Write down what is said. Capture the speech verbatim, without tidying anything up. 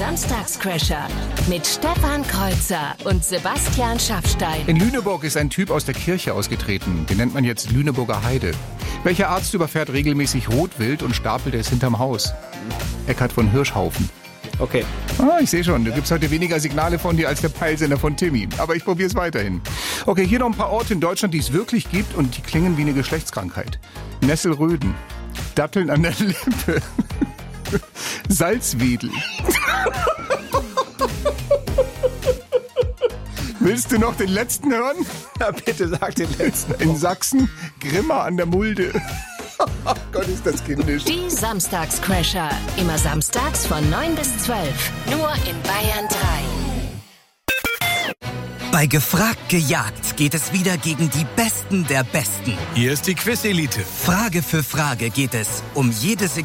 Samstagscrasher mit Stefan Kreuzer und Sebastian Schaffstein. In Lüneburg ist ein Typ aus der Kirche ausgetreten. Den nennt man jetzt Lüneburger Heide. Welcher Arzt überfährt regelmäßig Rotwild und stapelt es hinterm Haus? Eckhard von Hirschhaufen. Okay. Ah, ich sehe schon, du gibst heute weniger Signale von dir als der Peilsender von Timmy. Aber ich probiere es weiterhin. Okay, hier noch ein paar Orte in Deutschland, die es wirklich gibt und die klingen wie eine Geschlechtskrankheit. Nesselröden. Datteln an der Lippe. Salzwedel. Willst du noch den letzten hören? Ja, bitte sag den letzten. In Sachsen Grimma an der Mulde. Oh Gott, ist das kindisch. Die Samstagscrasher. Immer samstags von neun bis zwölf. Nur in Bayern drei. Bei Gefragt gejagt geht es wieder gegen die Besten der Besten. Hier ist die Quiz-Elite. Frage für Frage geht es um jede Sekunde.